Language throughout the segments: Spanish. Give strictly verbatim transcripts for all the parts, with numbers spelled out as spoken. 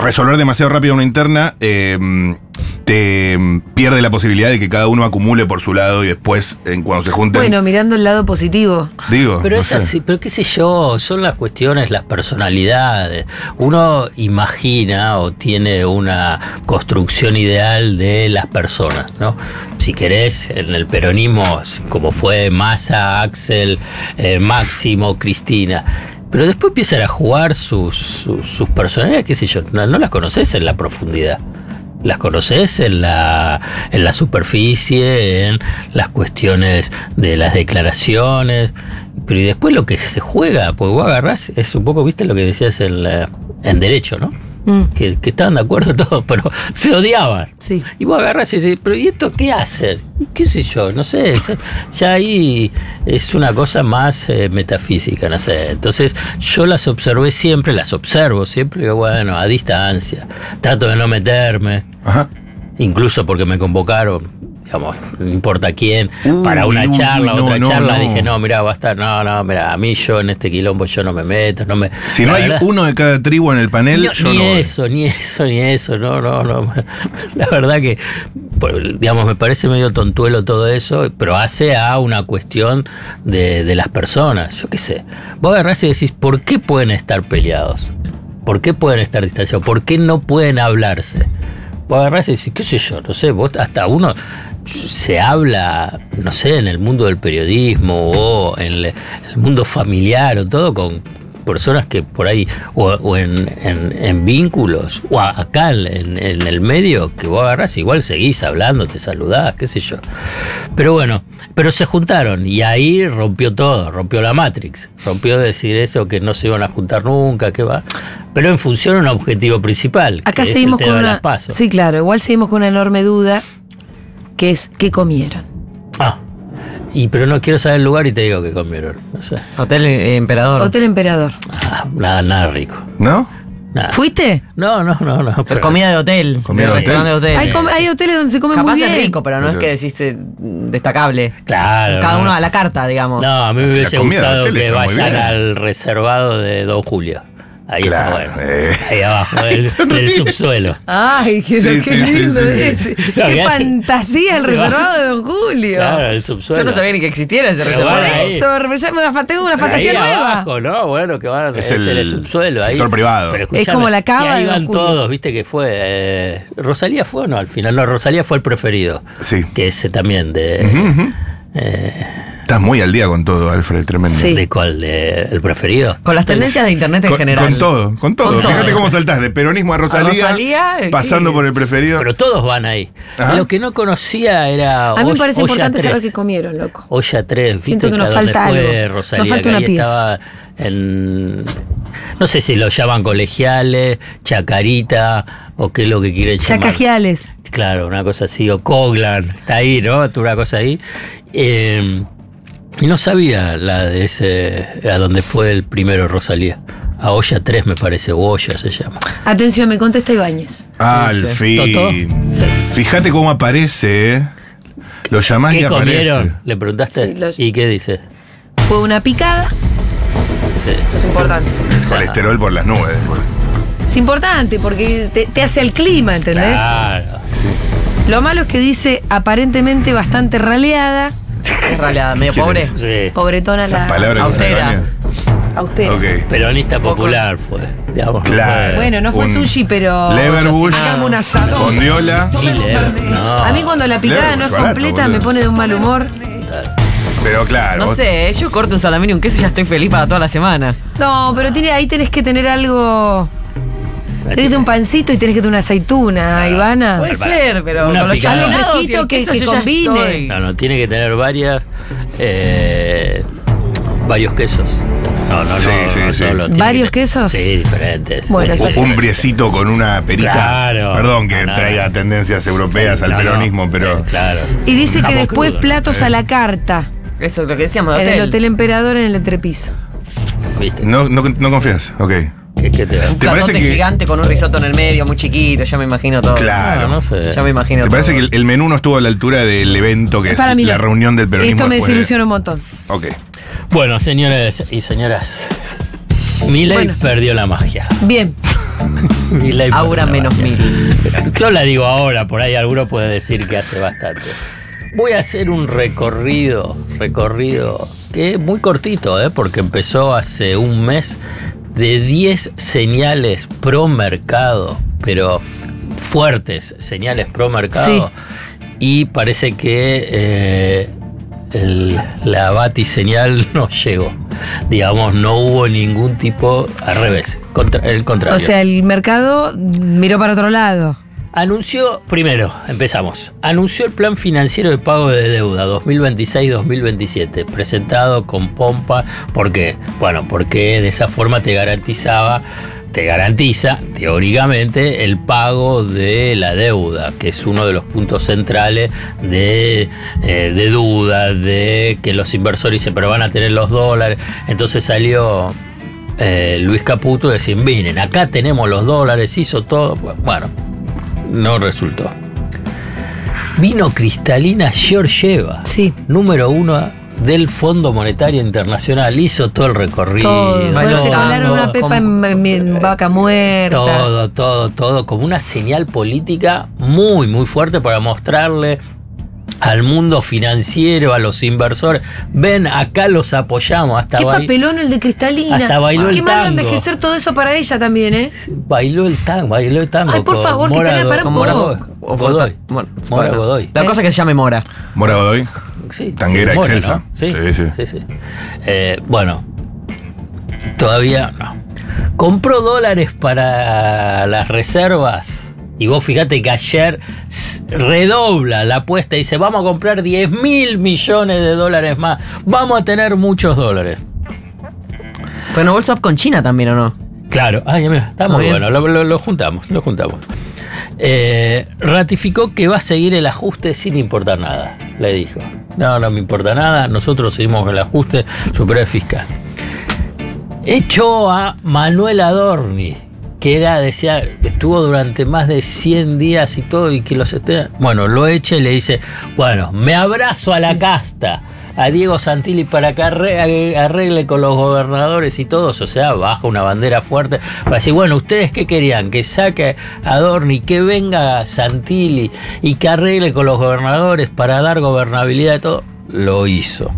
resolver demasiado rápido una interna eh, te pierde la posibilidad de que cada uno acumule por su lado y después, en cuando se junten. Bueno, mirando el lado positivo. Digo. Pero no es sé. así, pero qué sé yo, son las cuestiones, las personalidades. Uno imagina o tiene una construcción ideal de las personas, ¿no? Si querés, en el peronismo, como fue Massa, Axel, eh, Máximo, Cristina. Pero después empiezan a jugar sus, sus, sus personalidades, qué sé yo, no, no las conoces en la profundidad. Las conoces en la, en la superficie, en las cuestiones de las declaraciones, pero y después lo que se juega, pues vos agarrás, es un poco, viste lo que decías en, la, en derecho, ¿no? Mm. Que, que estaban de acuerdo todos, pero se odiaban. Sí. Y vos agarrás y decís, pero ¿y esto qué hacen? ¿Qué sé yo? No sé, es, ya ahí es una cosa más eh, metafísica, no sé. Entonces yo las observé siempre, las observo siempre, bueno, a distancia. Trato de no meterme. Ajá. Incluso porque me convocaron, digamos, no importa quién, uy, para una uy, charla, uy, no, otra no, charla, no. Dije, no, mirá, va a estar, no, no, mirá, a mí yo en este quilombo yo no me meto, no me... Si no hay verdad, uno de cada tribu en el panel, no, yo ni no... Ni eso, ni eso, ni eso, no, no, no. La verdad que, digamos, me parece medio tontuelo todo eso, pero hace a una cuestión de, de las personas, yo qué sé. Vos agarrás y decís, ¿por qué pueden estar peleados? ¿Por qué pueden estar distanciados? ¿Por qué no pueden hablarse? Vos agarrás y decís, qué sé yo, no sé, vos hasta uno... se habla, no sé, en el mundo del periodismo o en el mundo familiar o todo con personas que por ahí, o, o en, en, en vínculos, o acá en, en el medio, que vos agarrás, igual seguís hablando, te saludás, qué sé yo. Pero bueno, pero se juntaron y ahí rompió todo, rompió la Matrix, rompió decir eso que no se iban a juntar nunca, que va... Pero en función a un objetivo principal. Acá que seguimos es el tema con una... de las PASO. Sí, claro, igual seguimos con una enorme duda, que es, ¿qué comieron? Ah, y pero no quiero saber el lugar y te digo que comieron. No sé. Hotel eh, Emperador. Hotel Emperador. Ah, nada, nada rico. ¿No? Nada. ¿Fuiste? No, no, no, no. Pero comida de hotel. Comida de hotel. De hotel. Hay, com- hay hoteles donde se come Capaz muy bien. es rico, pero no pero... es que decís eh, destacable. Claro. Cada no. uno a la carta, digamos. No, a mí me hubiese gustado que vayan al reservado de Don Julio. Ahí claro, está bueno. Eh. Ahí abajo, del, del subsuelo. Ay, qué, sí, qué sí, lindo sí, sí. ese. No, qué hace... fantasía el reservado de Don Julio. Claro, el subsuelo. Yo no sabía ni que existiera ese pero reservado. Bueno, eso, una, tengo una fantasía ahí nueva. Abajo, ¿no? Bueno, que van es a el, el subsuelo ahí. Sector privado. Pero es como la cava si ahí de van Don Julio. todos, viste que fue. Eh, ¿Rosalía fue o no? Al final, no, Rosalía fue el preferido. Sí. Que ese también de. Uh-huh, uh-huh. Eh, Estás muy al día con todo, Alfred, tremendo. Sí. ¿De cuál? ¿De el preferido? Con las tendencias de internet en con, general. Con todo, con todo. Con Fíjate todo. cómo saltás de peronismo a Rosalía, a Rosalía pasando sí. por el preferido. Pero todos van ahí. Ajá. Lo que no conocía era. A mí me parece Olla importante tres. Saber qué comieron, loco. Olla tres, Siento que nos falta fue algo. Rosalía, nos falta que una ahí pieza. Estaba en. No sé si lo llaman colegiales, chacarita, o qué es lo que quieren llamar. Chacajiales. Claro, una cosa así, o Coglan, está ahí, ¿no? Una cosa ahí. Eh, y no sabía la de ese, a donde fue el primero Rosalía. A Olla tres me parece, o Olla se llama. Atención, me contesta Ibáñez. Al Sí. fin. Sí. Fíjate cómo aparece, ¿eh? Lo llamás y ¿Qué aparece. comieron? ¿Le preguntaste? Sí, los- ¿Y qué dice? Fue una picada. Sí. Esto es importante. Colesterol por las nubes. Es importante porque te, te hace el clima, ¿entendés? Claro. Lo malo es que dice aparentemente bastante raleada. Es raleada, medio ¿Quién pobre. es? Sí. Pobretona Esas la palabras austera. que austera. Ok. Peronista popular fue. Digamos, no Claro. fue- Bueno, no fue Un sushi, pero. Leverbush, Hagamos un asado. bondiola. Sí, Lever, no. A mí cuando la picada Leverbush, no es barato, completa boludo. me pone de un mal humor. Pero claro. No vos- sé, yo corto un salamín y un queso y ya estoy feliz para toda la semana. No, pero tiene, ahí tenés que tener algo. Tenés que un pancito y tenés que tener una aceituna, Ivana. Puede ser, pero Una con los picada. chocolados Algo y el fresquito que- queso que yo ya combine. estoy. No, no, tiene que tener varias. Eh, varios quesos. No, no, no. Sí, sí, no sí. solo, tiene ¿Varios que- quesos? Sí, diferentes. Bueno, Sí, eso Un, sí. un briecito con una perita. Claro. Perdón que No, no, traiga no. tendencias europeas al No, no, peronismo, pero. eh, claro. Y dice que Jamón después crudo, platos a la carta. Eso es lo que decíamos de En hotel. el Hotel Emperador en el entrepiso. ¿Viste? No, no, no confías. Ok. ¿Qué, qué te Un ¿Te parece platote que- gigante con un risotto en el medio, muy chiquito, ya me imagino todo. Claro. No, no sé. Ya me imagino ¿Te todo. parece que el, el menú no estuvo a la altura del evento que es Para mí la no. reunión del peronismo? Esto me después de- desilusiona un montón. Ok. Bueno, señores y señoras, Milei Bueno. perdió la magia. Bien. Milei Aura por la menos mañana. mil. Yo la digo ahora, por ahí alguno puede decir que hace bastante. Voy a hacer un recorrido, recorrido que es muy cortito, ¿eh? Porque empezó hace un mes, de diez señales pro mercado, pero fuertes señales pro mercado, sí. Y parece que eh, el, la batiseñal no llegó. Digamos, no hubo ningún tipo, al revés, contra, el contrario. O sea, el mercado miró para otro lado. Anunció, primero, empezamos, anunció el plan financiero de pago de deuda dos mil veintiséis dos mil veintisiete, presentado con pompa. ¿Por qué? Bueno, porque de esa forma te garantizaba, te garantiza, teóricamente, el pago de la deuda, que es uno de los puntos centrales de, eh, de duda, de que los inversores dicen, pero van a tener los dólares. Entonces salió eh, Luis Caputo y decían, miren, acá tenemos los dólares, hizo todo. Bueno, no resultó. Vino Kristalina Georgieva, sí. número uno del Fondo Monetario Internacional, hizo todo el recorrido. Todo. Todo, Se colaron una pepa en, en, en vaca muerta. Todo, todo, todo, como una señal política muy, muy fuerte para mostrarle al mundo financiero, a los inversores, ven, acá los apoyamos. Hasta Qué bail... papelón el de Kristalina. Hasta bailó Qué el malo tango. envejecer todo eso para ella también, ¿eh? Bailó el tango, bailó el tango. Ay, por con favor, Mora Kristalina, para un Mora poco. Godoy. Godoy. Bueno, Mora bueno. Godoy. La cosa es que se llame Mora. Mora Godoy. Sí, Tanguera sí, Mora, excelsa. ¿no? Sí, Sí, sí. sí, sí. Eh, bueno, todavía no. Compró dólares para las reservas. Y vos fíjate que ayer redobla la apuesta y dice, vamos a comprar diez mil millones de dólares más. Vamos a tener muchos dólares. Pero no swap con China también, ¿o no? Claro, ay, mira, está muy Muy bien. bueno, lo, lo- lo juntamos, lo juntamos. Eh, ratificó que va a seguir el ajuste sin importar nada, le dijo. No, no me importa nada, nosotros seguimos el ajuste superior fiscal. Echó a Manuel Adorni, que era, decía, estuvo durante más de cien días y todo, y que los esté... Bueno, lo echa y le dice, bueno, me abrazo a la casta, a Diego Santilli para que arregle, arregle con los gobernadores y todos, o sea, baja una bandera fuerte para decir, bueno, ¿ustedes qué querían? Que saque a Adorni, que venga Santilli y que arregle con los gobernadores para dar gobernabilidad y todo. Lo hizo.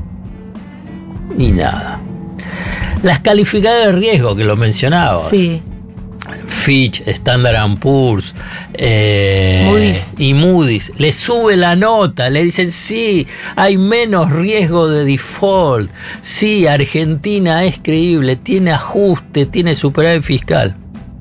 Y nada. Las calificadoras de riesgo que lo mencionaba. Sí. Fitch, Standard and Poor's eh, Moody's. y Moody's le sube la nota, le dicen sí, hay menos riesgo de default, sí, Argentina es creíble, tiene ajuste, tiene superávit fiscal.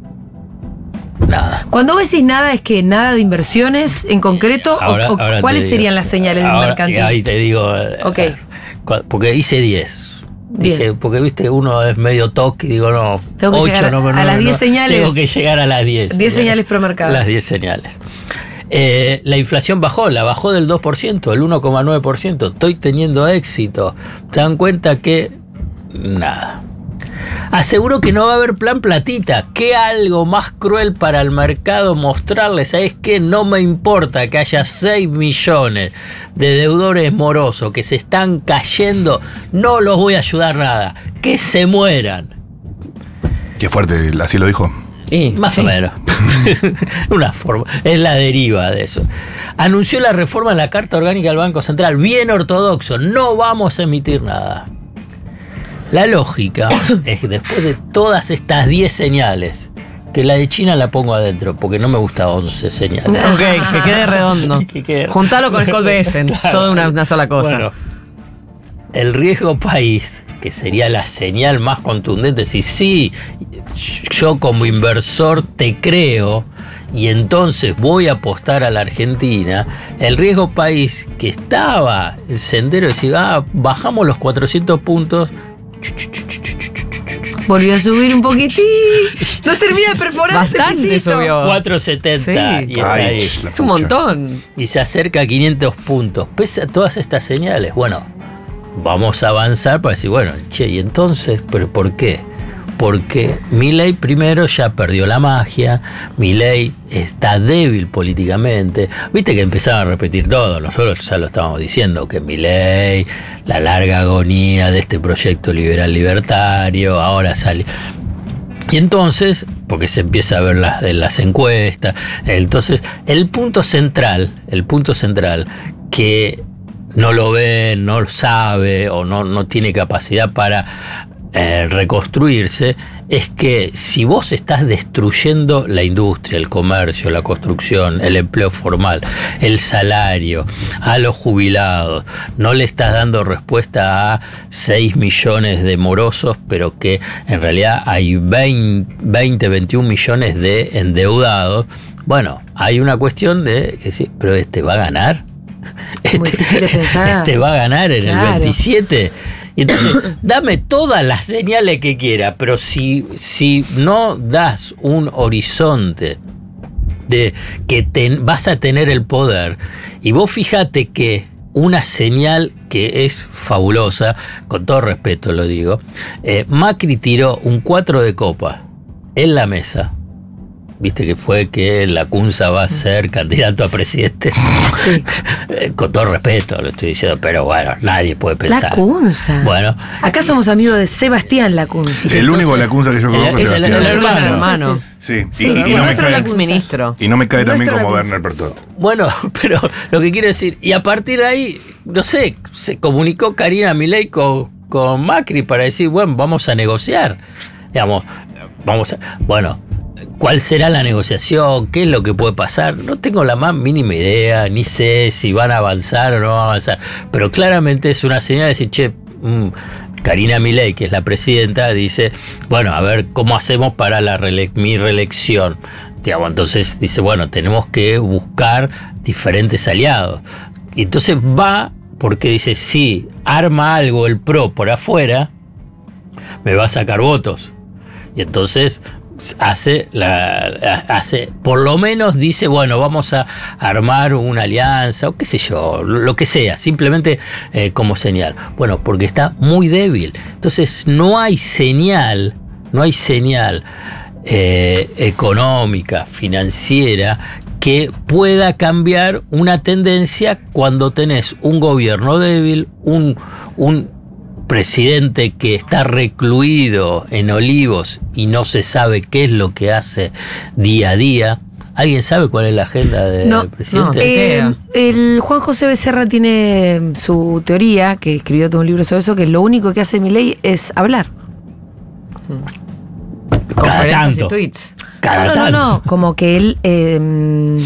Nada. Cuando vos decís nada, ¿es que nada de inversiones en concreto? Ahora- o, o ahora te ¿Cuáles digo. serían las señales del Ahora- mercantil? Ahí te digo, eh, Ok. cua- porque hice diez. Bien. Dije, porque viste, uno es medio toque y digo, no, Tengo que ocho, llegar a- no, a no, las no, diez no, señales. Tengo que llegar a las diez. diez señales pro mercado. Las diez señales. Eh, la inflación bajó, la bajó del dos por ciento, el uno coma nueve por ciento. Estoy teniendo éxito. Se dan cuenta que nada. Aseguró que no va a haber plan platita. ¿Qué algo más cruel para el mercado mostrarles? ¿Sabes qué? No me importa que haya seis millones de deudores morosos que se están cayendo. No los voy a ayudar nada. Que se mueran. Qué fuerte, así lo dijo. Y, Más sí. o menos. Una forma. Es la deriva de eso. Anunció la reforma de la Carta Orgánica del Banco Central. Bien ortodoxo. No vamos a emitir nada. La lógica es que después de todas estas diez señales, que la de China la pongo adentro, porque no me gusta once señales. Ok, que quede redondo. Que quede- Juntalo con Scott Bessent. Claro. Todo una, una sola cosa. Bueno, el riesgo país, que sería la señal más contundente, si sí, yo como inversor te creo y entonces voy a apostar a la Argentina, el riesgo país que estaba el sendero, decir, ah, bajamos los cuatrocientos puntos, Volvió a subir un poquitín. No termina de perforar ese Bastante pisito. subió. cuatrocientos setenta Sí. y está Ay, ahí. la Es un pucha. montón. Y se acerca a quinientos puntos. Pese a todas estas señales, bueno, vamos a avanzar para decir, bueno, che, y entonces, ¿pero por qué? Porque Milei primero ya perdió la magia, Milei está débil políticamente. Viste que empezaron a repetir todo, nosotros ya lo estábamos diciendo, que Milei, la larga agonía de este proyecto liberal libertario, ahora sale... Y entonces, porque se empieza a ver las, de las encuestas, entonces el punto central, el punto central que no lo ve, no lo sabe o no, no tiene capacidad para eh, reconstruirse, es que si vos estás destruyendo la industria, el comercio, la construcción, el empleo formal, el salario, a los jubilados, no le estás dando respuesta a seis millones de morosos, pero que en realidad hay veinte, veintiún millones de endeudados, bueno, hay una cuestión de que sí, pero este va a ganar. Muy Este, difícil de pensar. este va a ganar en Claro. el veintisiete. Y entonces, dame todas las señales que quiera, pero si, si no das un horizonte de que te, vas a tener el poder, y vos fíjate que una señal que es fabulosa, con todo respeto lo digo, eh, Macri tiró un cuatro de copa en la mesa. Viste que fue que Lacunza va a ser candidato a presidente. Sí. Eh, Con todo respeto lo estoy diciendo, pero bueno, nadie puede pensar. Lacunza. Bueno, Acá somos amigos de Sebastián Lacunza. El único Lacunza que yo conozco es es el- Sebastián. el hermano. hermano. Sí, Sí, y, y y no me nuestro cae, Lacunza. Exministro. y no me cae también Nuestro como Lacunza. Werner Pertot. bueno, pero lo que quiero decir, y a partir de ahí, no sé, se comunicó Karina Milei con, con Macri para decir, bueno, vamos a negociar. Digamos, vamos a. Bueno. ¿Cuál será la negociación? ¿Qué es lo que puede pasar? No tengo la más mínima idea, ni sé si van a avanzar o no van a avanzar. Pero claramente es una señal de decir, che, mmm, Karina Milei, que es la presidenta, dice, bueno, a ver cómo hacemos para la reele- mi reelección. Digamos, entonces dice, bueno, tenemos que buscar diferentes aliados. Y entonces va, porque dice, si arma algo el PRO por afuera, me va a sacar votos. Y entonces hace la hace por lo menos dice, bueno, vamos a armar una alianza o qué sé yo, lo que sea, simplemente eh, como señal. Bueno, porque está muy débil. Entonces no hay señal, no hay señal eh, económica, financiera que pueda cambiar una tendencia cuando tenés un gobierno débil, un un presidente que está recluido en Olivos y no se sabe qué es lo que hace día a día. ¿Alguien sabe cuál es la agenda del No, presidente? no. Eh, el Juan José Becerra tiene su teoría, que escribió todo un libro sobre eso, que lo único que hace Milei es hablar. Cada Conferencias tanto. y tweets. Cada no, no, tanto. no, como que él eh,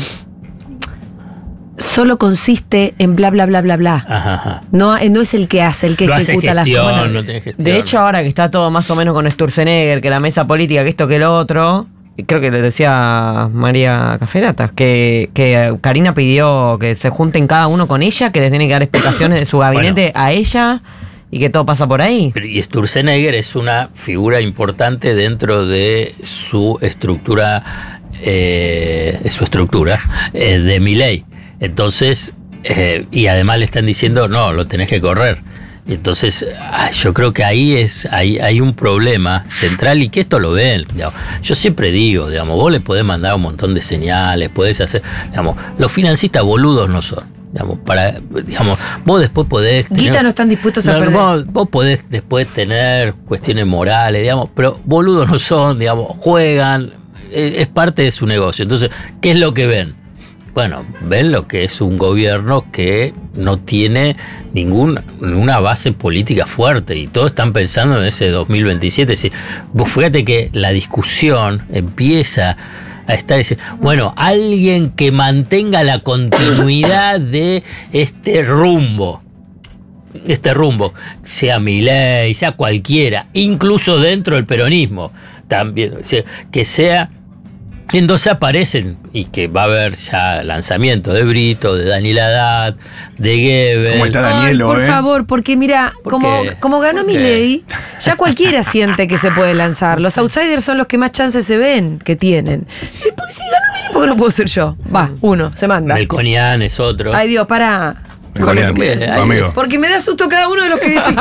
solo consiste en bla, bla, bla, bla, bla. Ajá, ajá. No, eh, no es el que hace, el que No hace ejecuta las gestión, cosas. no tiene gestión. De hecho, ahora que está todo más o menos con Sturzenegger, que la mesa política, que esto, que lo otro, y creo que le decía María Caferatas, que, que Karina pidió que se junten cada uno con ella, que les tiene que dar explicaciones de su gabinete a ella, y que todo pasa por ahí. Pero- Y Sturzenegger es una figura importante dentro de su estructura, eh, su estructura eh, de Milei. Entonces, eh, y además le están diciendo, no, lo tenés que correr. Y entonces, ah, yo creo que ahí es hay, hay un problema central y que esto lo ven. Digamos. Yo siempre digo, digamos, vos le podés mandar un montón de señales, podés hacer, digamos, los financistas boludos no son. Digamos, para, digamos, vos después podés tener- Guita no están dispuestos a no, perder. Vos, vos podés después tener cuestiones morales, digamos, pero boludos no son, digamos, juegan, es, es parte de su negocio. Entonces, ¿qué es lo que ven? Bueno, ven lo que es un gobierno que no tiene ningún, ninguna base política fuerte y todos están pensando en ese dos mil veintisiete. Si, vos fíjate que la discusión empieza a estar ese, bueno, alguien que mantenga la continuidad de este rumbo, este rumbo, sea Milei, sea cualquiera, incluso dentro del peronismo, también, o sea, que sea. Entonces aparecen, y que va a haber ya lanzamiento de Brito, de Daniel Haddad, de Goebbels. ¿Cómo está Ay, Danielo, por eh? favor, porque mira, ¿Por como, qué? como ganó ¿Por qué? Milei, ya cualquiera siente que se puede lanzar. Los outsiders son los que más chances se ven que tienen. Y por si ganó Milei, ¿por qué no puedo ser yo? Va, uno, se manda. Melconian es otro. Ay Dios, para. Melconian, ¿Qué? tu Ay, amigo. Porque me da susto cada uno de los que decís.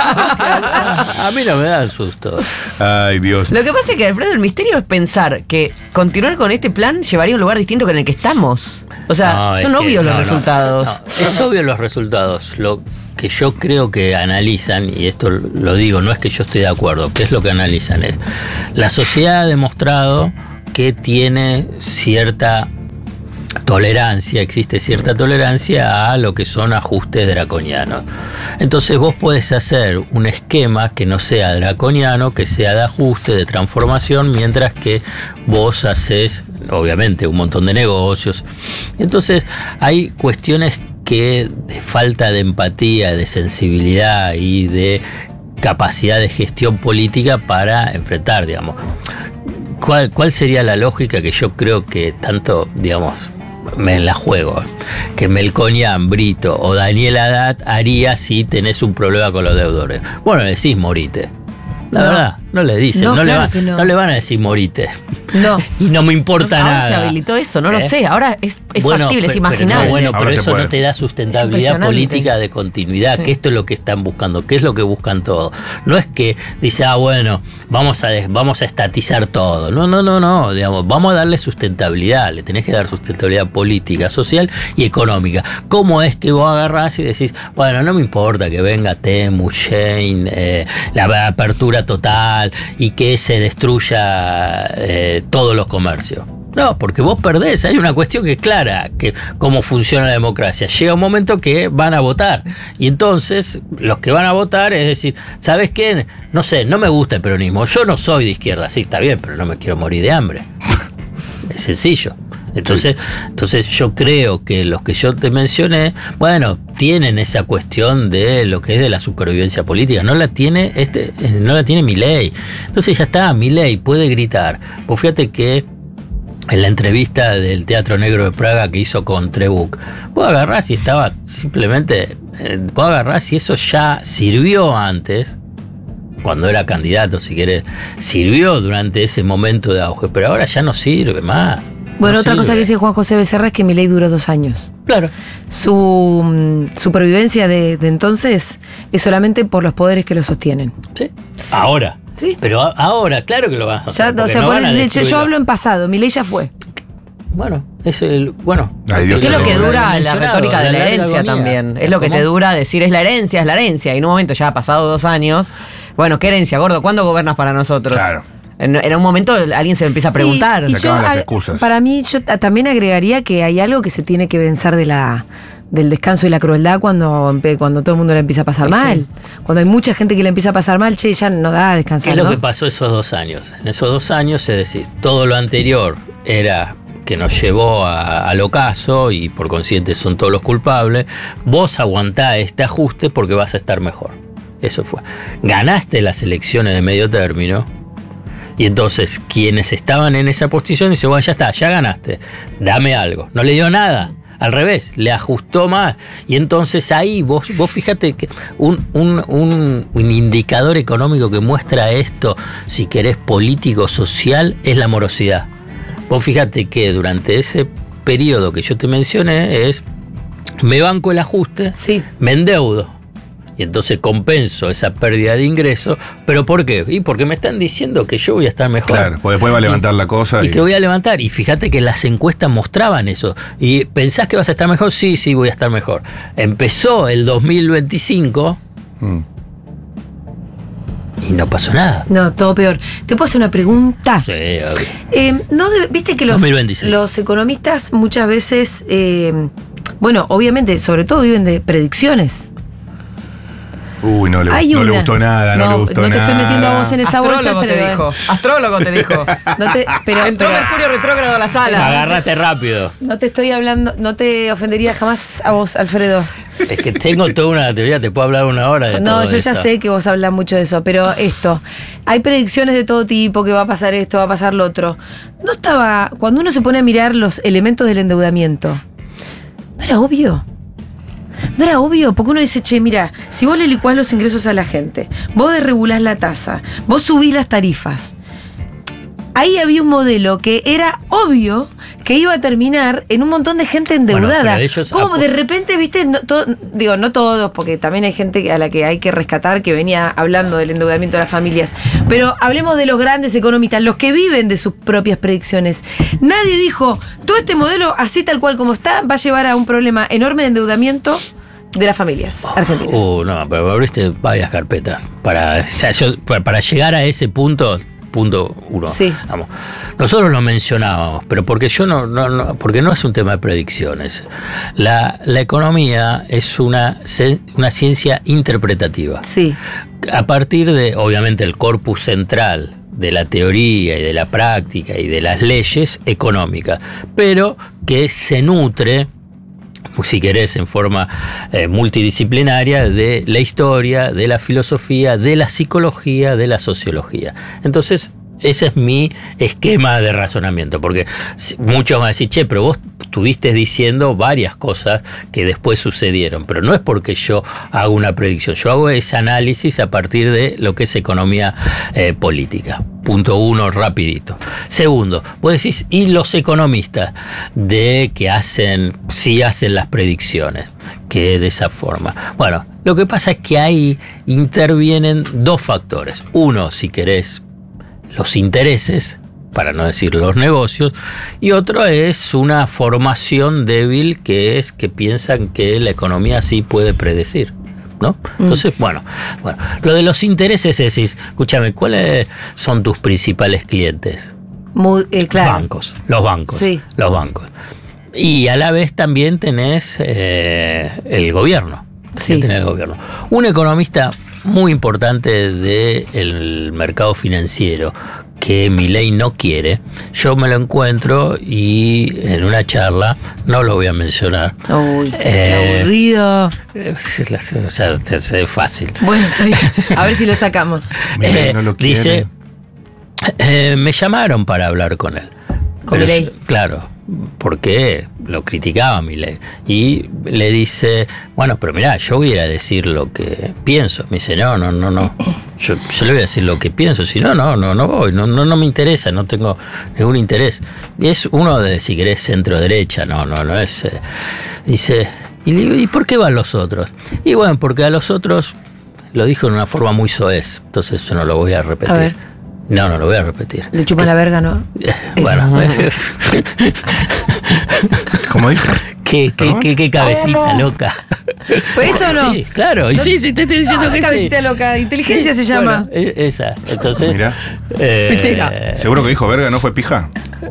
A mí no me da susto. Ay, Dios. Lo que pasa es que, Alfredo, el misterio es pensar que continuar con este plan llevaría a un lugar distinto que en el que estamos. O sea, No, es son que- obvios los no, no, resultados. no, es obvio los resultados. Lo que yo creo que analizan, y esto lo digo, no es que yo esté de acuerdo, ¿qué es lo que analizan? Es la sociedad ha demostrado que tiene cierta tolerancia, existe cierta tolerancia a lo que son ajustes draconianos. Entonces vos podés hacer un esquema que no sea draconiano, que sea de ajuste, de transformación, mientras que vos haces, obviamente, un montón de negocios. Entonces hay cuestiones que de falta de empatía, de sensibilidad y de capacidad de gestión política para enfrentar, digamos. ¿Cuál, cuál sería la lógica que yo creo que tanto, digamos, me la juego, que Melconian, Brito o Daniel Haddad haría si tenés un problema con los deudores? Bueno, le decís morite. La No. verdad, no le dicen, No, no, le claro van, que no. no le van a decir morite. No. Y no me importa Ahora nada. se habilitó eso, no lo ¿Eh? sé. Ahora es, es Bueno, factible, es pe- pero imaginable. no, bueno, Ahora pero se eso puede. no te da sustentabilidad impresionante. política de continuidad, Sí. que esto es lo que están buscando, que es lo que buscan todos. No es que dice, ah, bueno, vamos a des- vamos a estatizar todo. No, no, no, no, digamos, vamos a darle sustentabilidad, le tenés que dar sustentabilidad política, social y económica. ¿Cómo es que vos agarrás y decís, bueno, no me importa que venga Temu, Shane, eh, la apertura total y que se destruya eh, todos los comercios? No, porque vos perdés, hay una cuestión que es clara, que cómo funciona la democracia. Llega un momento que van a votar, y entonces los que van a votar es decir, ¿sabes qué? No sé, no me gusta el peronismo, yo no soy de izquierda, sí, está bien, pero no me quiero morir de hambre. Es sencillo. Entonces, entonces yo creo que los que yo te mencioné, bueno, tienen esa cuestión de lo que es de la supervivencia política. No la tiene este, no la tiene Milei. Entonces ya está, Milei puede gritar. Pues fíjate que en la entrevista del Teatro Negro de Praga que hizo con Trebuch, vos agarrás y estaba simplemente, eh, vos agarrás y eso ya sirvió antes, cuando era candidato, si querés, sirvió durante ese momento de auge, pero ahora ya no sirve más. Bueno, No otra cosa sirve. que dice Juan José Becerra es que Milei duró dos años. Claro. Su mm, supervivencia de, de entonces es solamente por los poderes que lo sostienen. Sí. Ahora. Sí. Pero a- ahora, claro que lo van a hacer. Ya, o porque sea, no por van a eso dice, yo, destruirlo. yo hablo en pasado, Milei ya fue. Bueno, es el. Bueno. Ay, Dios ¿Qué es lo que Lo dura la mencionado, retórica de la larga herencia agonía. también? Es lo que te ¿Cómo? dura decir es la herencia, es la herencia. Y en un momento ya ha pasado dos años. Bueno, ¿qué herencia, gordo? ¿Cuándo gobiernas para nosotros? Claro. En, en un momento alguien se empieza a preguntar. Sí, y Se yo, acaban las ag- excusas. para mí, yo ta- también agregaría que hay algo que se tiene que vencer de la del descanso y la crueldad cuando, empe- cuando todo el mundo le empieza a pasar Sí, mal. sí. Cuando hay mucha gente que le empieza a pasar mal, che, ya no da a descansar. ¿Qué es lo ¿no? que pasó esos dos años? En esos dos años, es decir, todo lo anterior era que nos llevó a- al ocaso y por consiguiente son todos los culpables. Vos aguantá este ajuste porque vas a estar mejor. Eso fue. Ganaste las elecciones de medio término. Y entonces quienes estaban en esa posición dicen, bueno, ya está, ya ganaste, dame algo. No le dio nada, al revés, le ajustó más. Y entonces ahí vos, vos fíjate que un, un, un, un indicador económico que muestra esto, si querés político, social, es la morosidad. Vos fíjate que durante ese periodo que yo te mencioné es, me banco el ajuste, Sí. me endeudo. Y entonces compenso esa pérdida de ingresos. ¿Pero por qué? Y porque me están diciendo que yo voy a estar mejor. Claro, porque después va a levantar Y- la cosa. Y, Y, que voy a levantar. Y fíjate que las encuestas mostraban eso. ¿Y pensás que vas a estar mejor? Sí, sí, voy a estar mejor. Empezó el dos mil veinticinco Mm. y no pasó nada. No, todo peor. ¿Te puedo hacer una pregunta? Sí, obvio. Eh, no debe- Viste que los, dos mil veintiséis. los economistas muchas veces, eh, bueno, obviamente, sobre todo viven de predicciones. Uy, no le, Hay no le una. gustó nada, no, No, le gustó no te nada. estoy metiendo a vos en esa bolsa, Astrólogo te Alfredo, dijo. Astrólogo te dijo. No te, pero, Entró pero Mercurio retrógrado a la sala. Agarrate rápido. no te estoy hablando, no te ofendería jamás a vos, Alfredo. Es que tengo toda una teoría, te puedo hablar una hora de No, todo yo ya eso. sé que vos hablas mucho de eso, pero esto, hay predicciones de todo tipo, que va a pasar esto, va a pasar lo otro. No estaba, cuando uno se pone a mirar los elementos del endeudamiento, ¿no era obvio? No era obvio, porque uno dice, che, mira, si vos le licuás los ingresos a la gente, vos desregulás la tasa, vos subís las tarifas, ahí había un modelo que era obvio que iba a terminar en un montón de gente endeudada. Bueno, pero ellos como apo- de repente, viste, no, todo- digo, no todos, porque también hay gente a la que hay que rescatar que venía hablando del endeudamiento de las familias. Pero hablemos de los grandes economistas, los que viven de sus propias predicciones. Nadie dijo, todo este modelo, así tal cual como está, va a llevar a un problema enorme de endeudamiento de las familias argentinas. Uh, no, pero me abriste varias carpetas. Para, o sea, yo- para, para llegar a ese punto, punto uno. Sí. Vamos. Nosotros lo mencionábamos, pero porque yo no, no, no, porque no es un tema de predicciones. La, la economía es una, ce- una ciencia interpretativa. Sí. A partir de, obviamente, el corpus central de la teoría y de la práctica y de las leyes económicas, pero que se nutre, si querés, en forma eh, multidisciplinaria, de la historia, de la filosofía, de la psicología, de la sociología. Entonces, ese es mi esquema de razonamiento, porque si- muchos van a decir, che, pero vos estuviste diciendo varias cosas que después sucedieron, pero no es porque yo hago una predicción, yo hago ese análisis a partir de lo que es economía eh, política. Punto uno, rapidito. Segundo, vos decís, ¿y los economistas de que hacen, sí hacen las predicciones? Que de esa forma. Bueno, lo que pasa es que ahí intervienen dos factores. Uno, si querés, los intereses, para no decir los negocios, y otro es una formación débil que es que piensan que la economía sí puede predecir, ¿no? Entonces, mm. bueno, bueno, lo de los intereses es decir, escúchame, ¿cuáles son tus principales clientes? Muy, eh, claro. Bancos, los bancos, Sí. los bancos. Y a la vez también tenés eh, el gobierno. Sí. Tenés el gobierno. Un economista muy importante del mercado financiero que Milei no quiere, yo me lo encuentro y en una charla, no lo voy a mencionar. Uy, qué Eh, aburrido. O sea, es fácil. Bueno, está bien. A ver si lo sacamos. Milei Eh, no lo quiere. dice, eh, me llamaron para hablar con él. ¿Con Pero Milei? yo- Claro, porque lo criticaba Milei. Y le dice, bueno, pero mirá, yo voy a ir a decir lo que pienso. Me dice, no, no, no, no. Yo, yo le voy a decir lo que pienso. Si no, no, no, no voy. No, no, no me interesa, no tengo ningún interés. Y es uno de, si querés, centro-derecha. No, no, no es. eh, dice, y le digo, ¿y por qué van los otros? Y bueno, porque a los otros lo dijo de una forma muy soez. Entonces yo no lo voy a repetir. A ver. No, no lo voy a repetir. Le chupan la verga, ¿no? Eh, Bueno, ¿Cómo dijo? qué, qué, qué, qué cabecita loca. ¿Fue eso o no? Sí, claro, y sí, sí, te estoy diciendo Ah, que sí. cabecita loca, inteligencia Sí, se llama. bueno, e- esa, entonces. Mirá. eh, Pitera. ¿Seguro que dijo verga, no fue pija?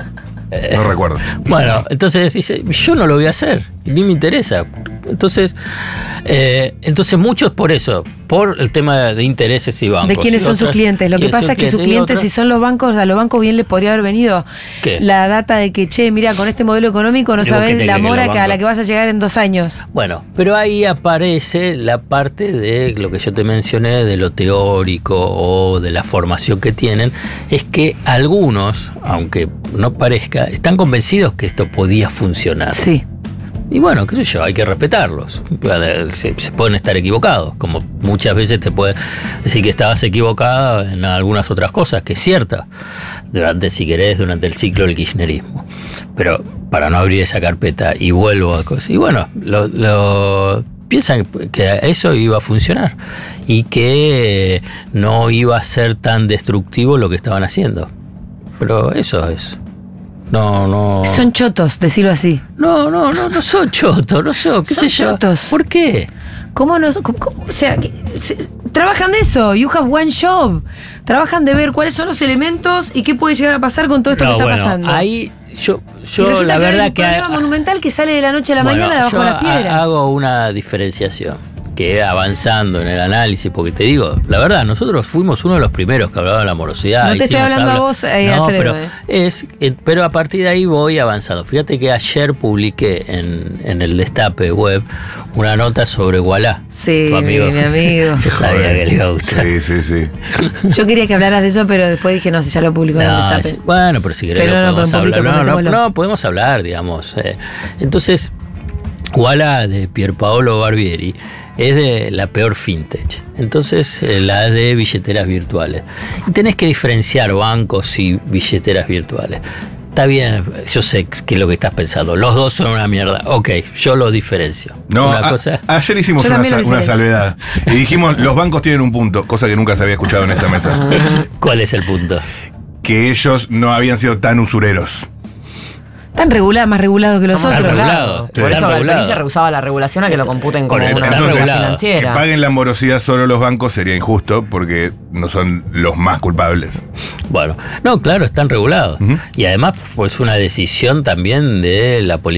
No recuerdo. Bueno, entonces dice, yo no lo voy a hacer, ni me interesa. Entonces, eh, entonces muchos por eso, por el tema de intereses y bancos. ¿De quiénes Y son sus otros- clientes? Lo y que de pasa es que sus y clientes, otros- si son los bancos, a los bancos bien les podría haber venido ¿Qué? la data de que, che, mira, con este modelo económico no ¿Y vos qué sabés te la crees que mora los que a la bancos- que vas a llegar en dos años. Bueno, pero ahí aparece la parte de lo que yo te mencioné, de lo teórico o de la formación que tienen, es que algunos, aunque no parezca, están convencidos que esto podía funcionar. Sí. Y bueno, qué sé yo, hay que respetarlos. Se, se pueden estar equivocados, como muchas veces te pueden decir que estabas equivocado en algunas otras cosas, que es cierta, durante, si querés, durante el ciclo del kirchnerismo. Pero para no abrir esa carpeta y vuelvo a cosas. Y bueno, lo, lo piensan que eso iba a funcionar y que no iba a ser tan destructivo lo que estaban haciendo. Pero eso es. No, no. Son chotos, decirlo así. No, no, no, no son chotos, no son, qué Son sé yo. chotos. ¿Por qué? ¿Cómo no? cómo- cómo- o sea, que- se- trabajan de eso. You have one job. Trabajan de ver cuáles son los elementos y qué puede llegar a pasar con todo esto No, que está bueno, pasando. ahí yo, Y yo resulta la que hay verdad un que problema ha- monumental que sale de la noche a la bueno, mañana debajo yo de la piedra. ha- hago una diferenciación. Que avanzando en el análisis, porque te digo, la verdad, nosotros fuimos uno de los primeros que hablaban de la morosidad. No te estoy hicimos hablando a tabla- vos, eh, no, Alfredo, pero, eh. es, eh, pero a partir de ahí voy avanzando. Fíjate que ayer publiqué en, en el Destape Web una nota sobre Wallah. Sí, tu amigo. mi amigo. Yo sabía que le iba a gustar. Sí, sí, sí. Yo quería que hablaras de eso, pero después dije, no, si ya lo publicó en el No, destape. sí, bueno, pero si querés Pero lo no, podemos pero un poquito, hablar. No, no, comentémoslo. no, podemos hablar, digamos. eh. Entonces, Wallah de Pierpaolo Barbieri es de la peor fintech. Entonces, eh, la de billeteras virtuales. Y tenés que diferenciar bancos y billeteras virtuales. Está bien, yo sé que es lo que estás pensando. Los dos son una mierda. Ok, yo lo diferencio. No, una a- cosa... ayer hicimos Yo una, también lo sa- una diferencio. salvedad. Y dijimos, los bancos tienen un punto, cosa que nunca se había escuchado en esta mesa. ¿Cuál es el punto? Que ellos no habían sido tan usureros. Tan regulado, más regulado que los Estamos otros. regulados. Por Están eso Galperín regulados. se rehusaba la regulación a que lo computen como Por eso, una están empresa regulados. Que financiera. paguen la morosidad solo los bancos sería injusto porque no son los más culpables. Bueno, no, claro, están regulados. Ujú. Y además, pues una decisión también de la política